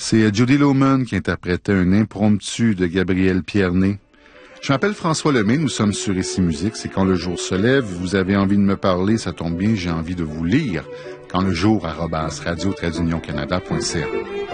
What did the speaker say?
C'est Judy Loman qui interprétait un impromptu de Gabriel Pierné. Je m'appelle François Lemay, nous sommes sur Ici Musique. C'est quand le jour se lève, vous avez envie de me parler, ça tombe bien, j'ai envie de vous lire. Quand le jour @radio-canada.ca.